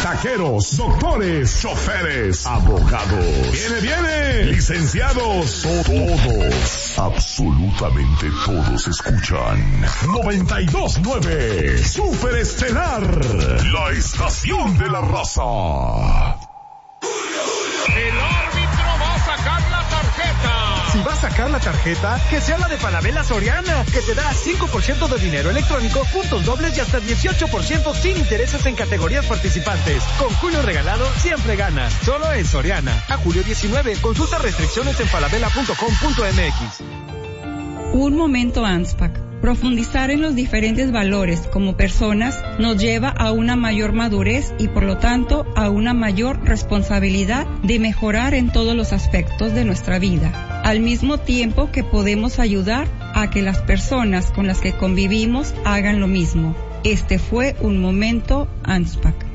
taqueros, doctores, choferes, abogados. ¡Viene! Licenciados, todos, absolutamente todos escuchan 92.9 Super Estelar, la estación de la raza. El árbitro va a sacar la tarjeta. Si va a sacar la tarjeta, que sea la de Falabella Soriana, que te da 5% de dinero electrónico, puntos dobles y hasta 18% sin intereses en categorías participantes. Con Julio Regalado siempre ganas. Solo en Soriana. A julio 19. Consulta restricciones en falabella.com.mx. Un momento ANSPAC. Profundizar en los diferentes valores como personas nos lleva a una mayor madurez y por lo tanto a una mayor responsabilidad de mejorar en todos los aspectos de nuestra vida, al mismo tiempo que podemos ayudar a que las personas con las que convivimos hagan lo mismo. Este fue un momento ANSPAC.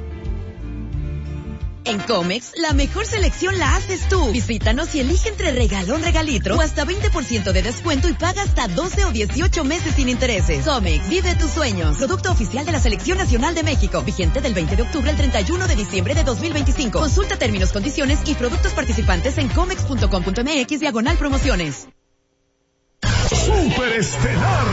En Comex, la mejor selección la haces tú. Visítanos y elige entre regalón, regalitro o hasta 20% de descuento y paga hasta 12 o 18 meses sin intereses. Comex, vive tus sueños. Producto oficial de la Selección Nacional de México. Vigente del 20 de octubre al 31 de diciembre de 2025. Consulta términos, condiciones y productos participantes en comex.com.mx/promociones. Super Estelar.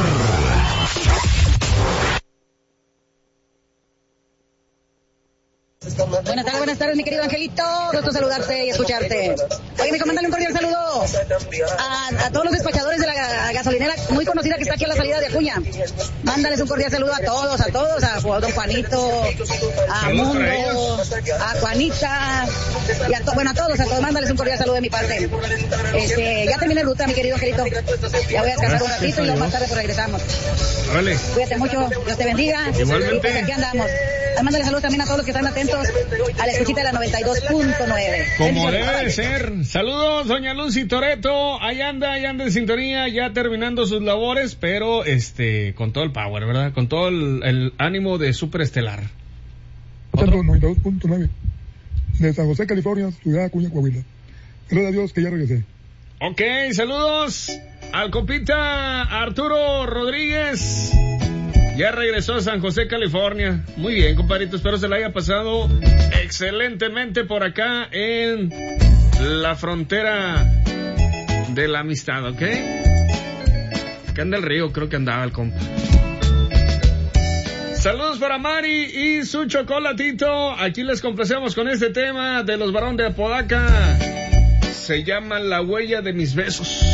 Buenas tardes, mi querido Angelito. Gusto saludarte y escucharte. Oye, me mandarle un cordial saludo a todos los despachadores de la gasolinera muy conocida que está aquí a la salida de Acuña. Mándales un cordial saludo a todos, a don Juanito, a Mundo, a Juanita, y a todos, mándales un cordial saludo de mi parte. Ya terminé ruta, mi querido Angelito. Ya voy a descansar un ratito y luego más tarde pues regresamos. Vale. Cuídate mucho, Dios te bendiga. Igualmente. Y pues aquí andamos. Mándale saludos también a todos los que están atentos a la escuchita de la 92.9. Como debe de ser. Saludos, doña Lucy Toretto. Ahí anda en sintonía, ya terminando sus labores, pero con todo el power, ¿verdad? Con todo el ánimo de Superestelar. 92.9 de San José, California, ciudad Acuña, Coahuila. Gracias a Dios que ya regresé. Ok, saludos al compita Arturo Rodríguez. Ya regresó a San José, California. Muy bien, compadrito. Espero se la haya pasado excelentemente por acá en la frontera de la amistad, ¿ok? Acá anda el río, creo que andaba el compa. Saludos para Mari y su chocolatito. Aquí les complacemos con este tema de los Barón de Apodaca. Se llama La huella de mis besos.